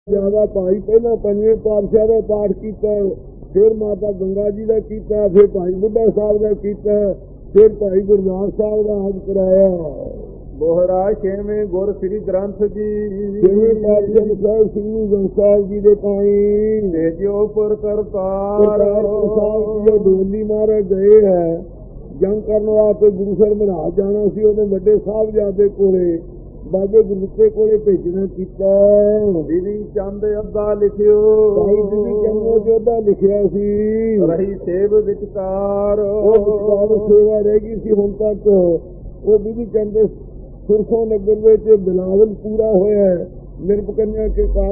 ਜ਼ਿਆਦਾ ਭਾਈ ਪਹਿਲਾਂ ਪੰਜਵੇਂ ਪਾਤਸ਼ਾਹ ਦਾ ਪਾਠ ਕੀਤਾ, ਫਿਰ ਮਾਤਾ ਗੰਗਾ ਜੀ ਦਾ ਕੀਤਾ, ਫਿਰ ਭਾਈ ਬੁੱਢਾ ਸਾਹਿਬ ਦਾ ਕੀਤਾ, ਫਿਰ ਭਾਈ ਗੁਰਦਾਸ ਸਾਹਿਬ ਦਾ ਹੱਜ ਕਰਾਇਆ। ਬੋਹਰਾ ਛੇਵੇਂ ਗੁਰ ਸ੍ਰੀ ਗ੍ਰੰਥ ਜੀ, ਛੇਵੇਂ ਪਾਤਸ਼ਾਹ ਸਾਹਿਬ ਸਿੰਘ ਗੰਗਾ ਸਾਹਿਬ ਜੀ ਦੇ ਤਾਈ ਤੇਜੋ ਪੁਰ ਕਰਤਾਰ ਸਾਹਿਬ ਜੀ ਡੋਲੀ ਮਾਰੇ ਗਏ ਹੈ। ਜੰਗ ਕਰਨ ਵਾਸਤੇ ਗੁਰੂ ਸਰ ਮਹਾਰਾਜ ਜਾਣਾ ਸੀ, ਉਹਨੇ ਵੱਡੇ ਸਾਹਿਬਜ਼ਾਦੇ ਕੋਲੇ ਬਾਬੇ ਗੁਰਦਿੱਤੇ ਕੋਲੇ ਭੇਜਣਾ ਕੀਤਾ। ਬਿਧੀ ਚੰਦ ਅੱਧਾ ਲਿਖਿਓ, ਭਾਈ ਬਿਧੀ ਚੰਦ ਨੇ ਅੱਧਾ ਲਿਖਿਆ ਸੀ। ਰਹੀ ਸੇਵ ਵਿਚਕਾਰ, ਉਹ ਸੇਵਾ ਰਹਿ ਗਈ ਸੀ ਹੁਣ ਤੱਕ। ਉਹ ਬਿਧੀ ਚੰਦ ਦੇ ਸੁਰਖੋਂ ਨਗਰ ਵਿੱਚ ਬਿਲਾਵਲ ਪੂਰਾ ਹੋਇਆ ਨਿਰਪਕਨਿਆ ਕੇ